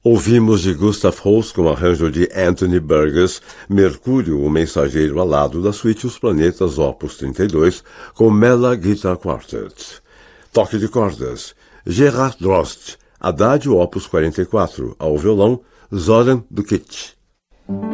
Ouvimos de Gustav Holst com arranjo de Anthony Burgess, Mercúrio, o Mensageiro Alado da suíte Os Planetas, Opus 32, com Mela Guitar Quartet. Toque de cordas, Gerhard Drost, Adagio Opus 44, ao violão, Zoran Dukic.